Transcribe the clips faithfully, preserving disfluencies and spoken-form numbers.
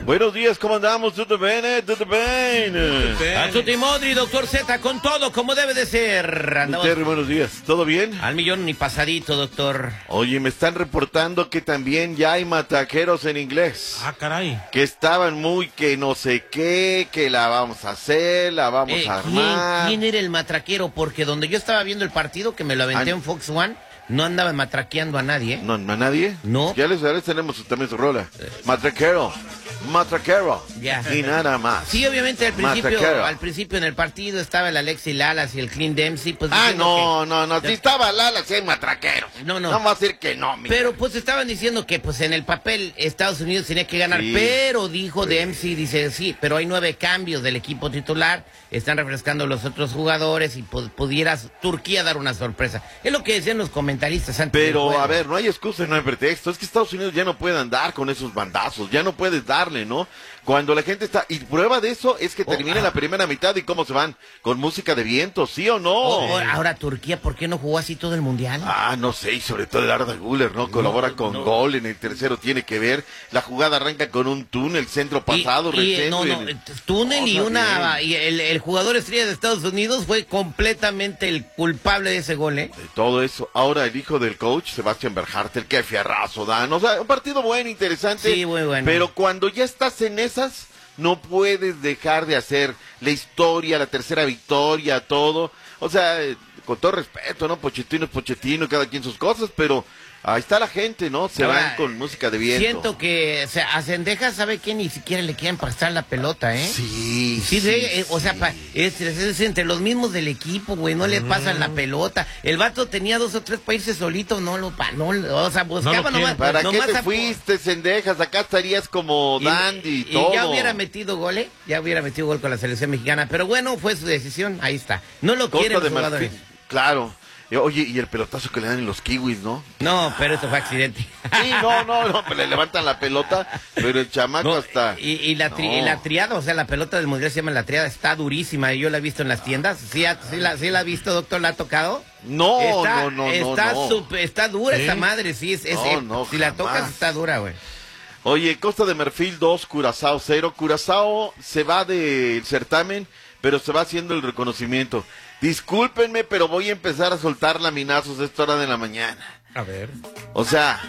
Buenos días, ¿cómo andamos? ¿Tutto bene? ¿Tutto bene? A tutti modri, doctor Z, con todo, como debe de ser. Andamos Terry, buenos días, ¿todo bien? al millón ni pasadito, doctor. Oye, me están reportando que también ya hay matraqueros en inglés. Ah, caray. Que estaban muy que no sé qué, que la vamos a hacer, la vamos Eh, a armar. ¿quién, ¿Quién era el matraquero? Porque donde yo estaba viendo el partido, que me lo aventé Ah, en Fox One, no andaba matraqueando a nadie, ¿eh? ¿No, no a nadie? No. Ya les, ya les tenemos también su rola. Matraquero, matraquero. Ya. Y nada más. Sí, obviamente al principio, Matraquero. al principio en el partido estaba el Alexi Lalas y el Clint Dempsey, pues Ah, diciendo no, que- no, no, si estaba Lala, si hay matraquero. No, no. No va a decir que no, mira. Pero pues estaban diciendo que pues en el papel Estados Unidos tenía que ganar, Sí. pero dijo Dempsey, dice, sí, pero hay nueve cambios del equipo titular, están refrescando los otros jugadores y pu- pudieras Turquía dar una sorpresa. Es lo que decían los comentaristas antes del Pero, juego. a ver, no hay excusa, no hay pretexto. Es que Estados Unidos ya no puede andar con esos bandazos, ya no puedes darle, ¿no? Cuando la gente está... Y prueba de eso es que Oh, termina ah. la primera mitad y cómo se van, con música de viento, ¿sí o no? Oh, oh, ahora Turquía, ¿por qué no jugó así todo el mundial? Ah, no sé, y sobre todo el Arda Güler, ¿no? Colabora con no. gol, en el tercero tiene que ver. La jugada arranca con un túnel, centro Y- pasado, y, recién. no, no, túnel y Cosa una bien. y el, el jugador estrella de Estados Unidos fue completamente el culpable de ese gol, ¿eh? De todo eso. Ahora el hijo del coach, Sebastián Berhartel, qué fierrazo dan. O sea, un partido bueno, interesante. Sí, muy bueno. Pero cuando ya estás en esas, no puedes dejar de hacer la historia, la tercera victoria, todo. O sea, eh, con todo respeto, ¿no? Pochettino es Pochettino, cada quien sus cosas, pero ahí está la gente, ¿no? Se Ahora, van con música de viento. Siento que, o sea, a Cendejas sabe que ni siquiera le quieren pasar la pelota, ¿eh? Sí, Sí, sí, sí, eh, o sea, sí. pa- es, es- es entre los mismos del equipo, güey, no le pasan la pelota. El vato tenía dos o tres para irse solito, no lo, pa- no, o sea, buscaba No lo nomás. ¿Para nomás qué te a- fuiste, Cendejas? Acá estarías como Y, Dandy y, y todo. ya hubiera metido gol, ¿eh? Ya hubiera metido gol con la selección mexicana, pero bueno, fue su decisión, ahí está. No lo Costa quieren los de jugadores. Marfil, claro. Y, Oye, y el pelotazo que le dan en los kiwis, ¿no? No, pero eso fue accidente. Sí, no, no, no, pues le levantan la pelota, pero el chamaco No, está... y, y la, tri- No. y la triada, o sea, la pelota del mundial se llama la triada, está durísima. Yo la he visto en las tiendas. ¿Sí, ha- sí la, sí la ha visto, doctor? ¿La ha tocado? No, está, no, no, no, está, no. supe- está dura ¿Sí? esa madre, sí. Es, es- No, eh, no, si la jamás. tocas, está dura, güey. Oye, Costa de Marfil dos, Curazao cero. Curazao se va del certamen, pero se va haciendo el reconocimiento. Discúlpenme, pero voy a empezar a soltar laminazos a esta hora de la mañana. A ver. O sea,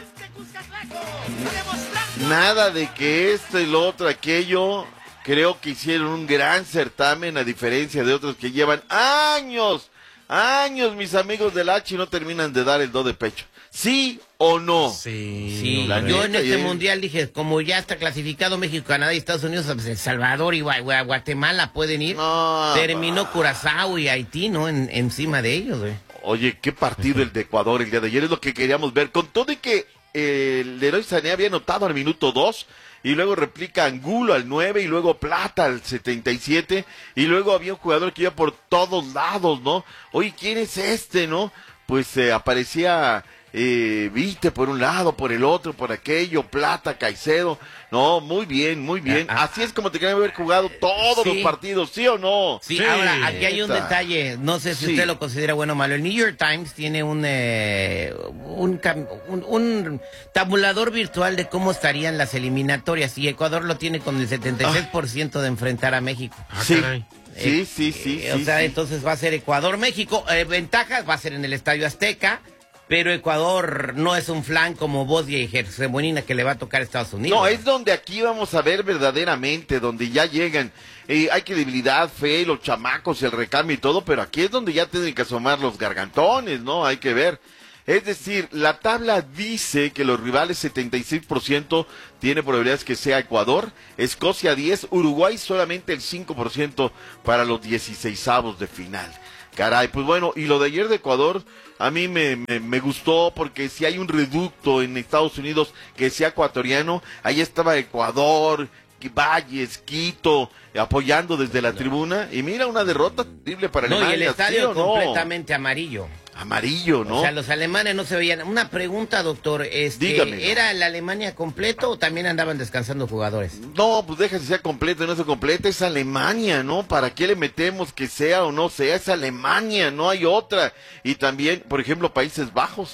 nada de que esto, el otro, aquello. Creo que hicieron un gran certamen, a diferencia de otros que llevan años, años, mis amigos del H, y no terminan de dar el do de pecho. ¿Sí o no? Sí. Sí, la yo en neta, este ya- mundial dije, como ya está clasificado México, Canadá y Estados Unidos, pues El Salvador y Gua- Gua- Guatemala pueden ir. No, Terminó Curazao y Haití, ¿no? En, encima de ellos, güey. Oye, qué partido el de Ecuador el día de ayer, es lo que queríamos ver. Con todo y que eh, el Leroy Sané había anotado al minuto dos, y luego replica Angulo al nueve, y luego Plata al setenta y siete, y luego había un jugador que iba por todos lados, ¿no? Oye, ¿quién es este, no? Pues eh, aparecía... Eh, viste por un lado, por el otro, por aquello, Plata, Caicedo, no, muy bien, muy bien, Ah, ah, así es como te querían haber jugado todos sí. los partidos, ¿sí o no? Sí, Sí. ahora, aquí hay un Neta. detalle, no sé si Sí. usted lo considera bueno o malo. El New York Times tiene un, eh, un, cam- un, un tabulador virtual de cómo estarían las eliminatorias, y Ecuador lo tiene con el setenta y seis por ciento de enfrentar a México. Ah, Sí, caray. sí, sí, sí, Eh, o sí, sea, sí. entonces va a ser Ecuador-México. Eh, ventajas va a ser en el Estadio Azteca, pero Ecuador no es un flan como Bosnia y Herzegovina que le va a tocar a Estados Unidos. No, es donde aquí vamos a ver verdaderamente, donde ya llegan. Eh, hay credibilidad, fe, los chamacos, el recambio y todo, pero aquí es donde ya tienen que asomar los gargantones, ¿no? Hay que ver. Es decir, la tabla dice que los rivales setenta y seis por ciento tiene probabilidades que sea Ecuador, Escocia diez, Uruguay solamente el cinco por ciento para los dieciseisavos de final. Caray, pues bueno, y lo de ayer de Ecuador, a mí me, me, me gustó porque si hay un reducto en Estados Unidos que sea ecuatoriano, ahí estaba Ecuador, Valles, Quito, apoyando desde la tribuna, y mira, una derrota terrible para No, y Alemania, el estadio ¿sí o no? completamente amarillo. Amarillo, ¿no? O sea, los alemanes no se veían. Una pregunta, doctor, este, Dígame. ¿era la Alemania completo o también andaban descansando jugadores? No, pues deja si sea completo y no sea completa, es Alemania, ¿no? ¿Para qué le metemos que sea o no sea? Es Alemania, no hay otra. Y también, por ejemplo, Países Bajos.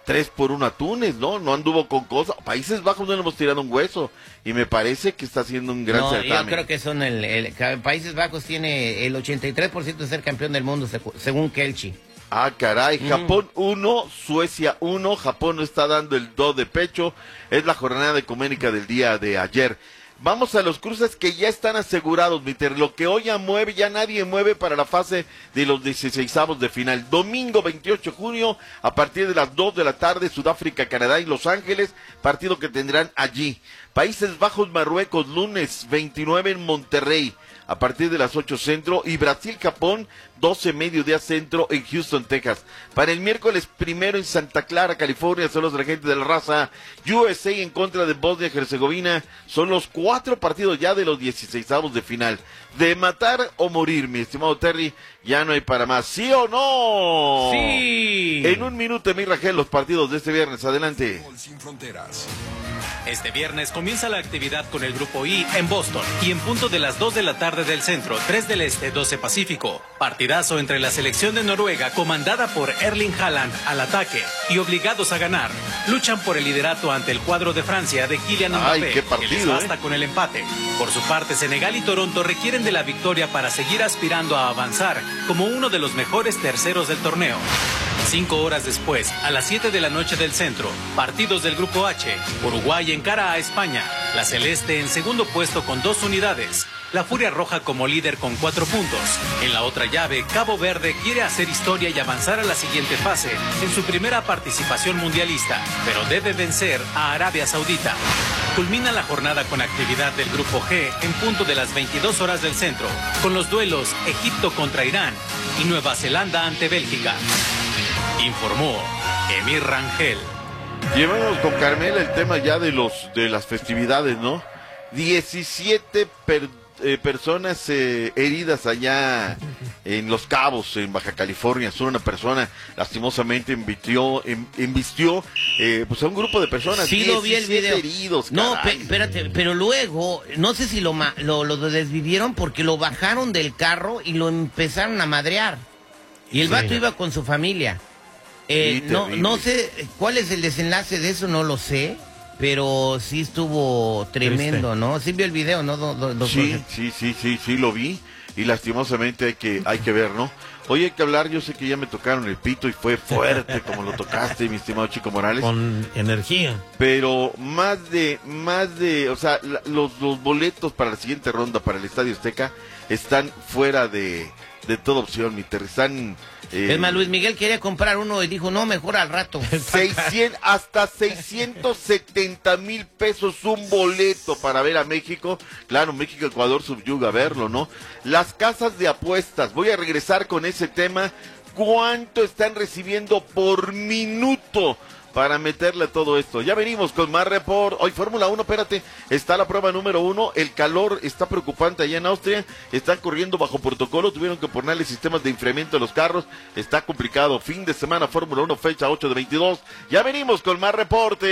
tres por uno a Túnez, ¿no? No anduvo con cosas. Países Bajos no le hemos tirado un hueso. Y me parece que está haciendo un gran no, certamen. Yo creo que son el, el, Países Bajos tiene el ochenta y tres por ciento de ser campeón del mundo, según Kelchi. Ah, caray, mm. Japón uno, Suecia uno, Japón no está dando el do de pecho, es la jornada ecuménica del día de ayer. Vamos a los cruces que ya están asegurados, Mister, lo que hoy ya mueve, ya nadie mueve para la fase de los dieciseisavos de final. Domingo veintiocho de junio, a partir de las dos de la tarde, Sudáfrica, Canadá y Los Ángeles, partido que tendrán allí. Países Bajos, Marruecos, lunes veintinueve en Monterrey, a partir de las ocho centro, y Brasil-Japón, doce mediodía centro en Houston, Texas. Para el miércoles primero en Santa Clara, California, son los de la gente de la raza. U S A en contra de Bosnia y Herzegovina, son los cuatro partidos ya de los dieciseisavos de final. De matar o morir, mi estimado Terry, ya no hay para más. ¿Sí o no? Sí. En un minuto, mi Rangel, los partidos de este viernes. Adelante. Sin fronteras. Este viernes comienza la actividad con el Grupo I en Boston y en punto de las dos de la tarde del centro, tres del este, doce Pacífico. Partidazo entre la selección de Noruega, comandada por Erling Haaland al ataque y obligados a ganar. Luchan por el liderato ante el cuadro de Francia de Kylian Mbappé, Ay, qué partido, que les basta ¿eh? con el empate. Por su parte, Senegal y Toronto requieren de la victoria para seguir aspirando a avanzar como uno de los mejores terceros del torneo. Cinco horas después, a las siete de la noche del centro, partidos del Grupo H. Uruguay encara a España, la Celeste en segundo puesto con dos unidades, la Furia Roja como líder con cuatro puntos. En la otra llave, Cabo Verde quiere hacer historia y avanzar a la siguiente fase en su primera participación mundialista, pero debe vencer a Arabia Saudita. Culmina la jornada con actividad del Grupo G en punto de las veintidós horas del centro, con los duelos Egipto contra Irán y Nueva Zelanda ante Bélgica. Informó Emir Rangel. Llevamos con Carmela el tema ya de los de las festividades, ¿no? diecisiete per, eh, personas eh, heridas allá en Los Cabos, en Baja California. Solo una persona lastimosamente embistió, em, embistió eh, pues a un grupo de personas. Sí, lo vi el video. Heridos, no, pe espérate, pero luego, no sé si lo, lo, lo desvivieron porque lo bajaron del carro y lo empezaron a madrear. Y el sí. vato iba con su familia. Eh, sí, no, no sé cuál es el desenlace de eso, no lo sé, pero sí estuvo tremendo, ¿Triste? ¿no? Sí vio el video, ¿no? Do, do, do, sí, sí, sí, sí, sí, lo vi y lastimosamente hay que, hay que ver, ¿no? Hoy hay que hablar, yo sé que ya me tocaron el pito y fue fuerte como lo tocaste, mi estimado Chico Morales. Con energía. Pero más de, más de, o sea, la, los, los boletos para la siguiente ronda para el Estadio Azteca están fuera de, de toda opción, mi Terry, están... Eh, es más, Luis Miguel quería comprar uno y dijo, no, mejor al rato. seiscientos, hasta seiscientos setenta mil pesos un boleto para ver a México. Claro, México-Ecuador subyuga a verlo, ¿no? Las casas de apuestas, voy a regresar con ese tema. ¿Cuánto están recibiendo por minuto para meterle a todo esto? Ya venimos con más report. Hoy Fórmula uno, espérate, está la prueba número uno, el calor está preocupante allá en Austria, están corriendo bajo protocolo, tuvieron que ponerle sistemas de enfriamiento a los carros, está complicado. Fin de semana Fórmula uno, fecha ocho de veintidós. Ya venimos con más reportes.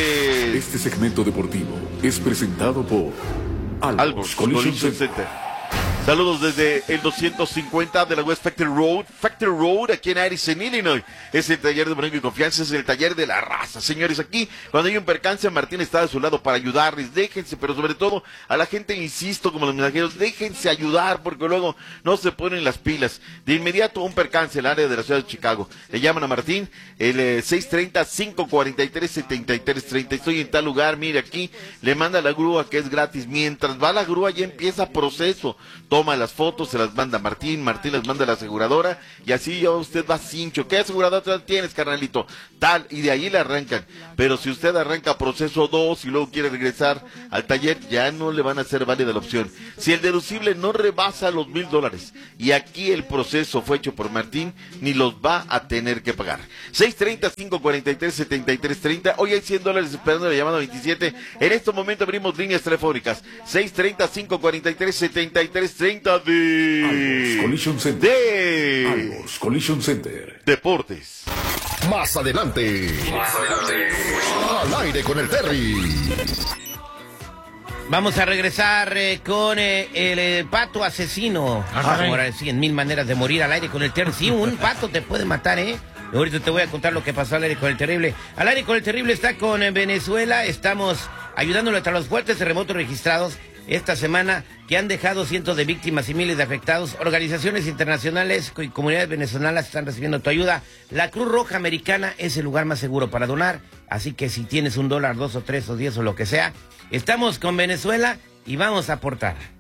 Este segmento deportivo es presentado por Albos, Albos Collision Center. Center. Saludos desde el doscientos cincuenta de la West Factory Road, Factory Road, aquí en Addison, Illinois. Es el taller de Bronco y Confianza, es el taller de la raza. Señores, aquí, cuando hay un percance, Martín está de su lado para ayudarles. Déjense, pero sobre todo, a la gente, insisto, como los mensajeros, déjense ayudar, porque luego no se ponen las pilas. De inmediato, un percance en el área de la ciudad de Chicago. Le llaman a Martín, el eh, seis treinta, cinco cuarenta y tres, setenta y tres treinta. Estoy en tal lugar, mire aquí, le manda la grúa que es gratis. Mientras va la grúa, ya empieza proceso. Toma las fotos, se las manda Martín, Martín las manda a la aseguradora y así ya usted va cincho. ¿Qué aseguradora tienes, carnalito? Tal, y de ahí le arrancan. Pero si usted arranca proceso dos y luego quiere regresar al taller, ya no le van a hacer válida la opción. Si el deducible no rebasa los mil dólares y aquí el proceso fue hecho por Martín, ni los va a tener que pagar. seis treinta, cinco cuarenta y tres, setenta y tres treinta. Hoy hay cien dólares esperando la llamada veintisiete. En este momento abrimos líneas telefónicas. seis treinta, cinco cuarenta y tres, setenta y tres treinta de Albos Collision Center. De Albos Collision Center. Deportes. Más adelante. Más adelante. Al aire con el Terry. Vamos a regresar eh, con eh, el eh, pato asesino. Ahora sí, en mil maneras de morir al aire con el Terry. Sí, un pato te puede matar, ¿eh? Ahorita te voy a contar lo que pasó al aire con el terrible. Al aire con el terrible está con Venezuela. Estamos ayudándole tras los fuertes terremotos registrados esta semana que han dejado cientos de víctimas y miles de afectados. Organizaciones internacionales y comunidades venezolanas están recibiendo tu ayuda. La Cruz Roja Americana es el lugar más seguro para donar. Así que si tienes un dólar, dos o tres o diez o lo que sea, estamos con Venezuela y vamos a aportar.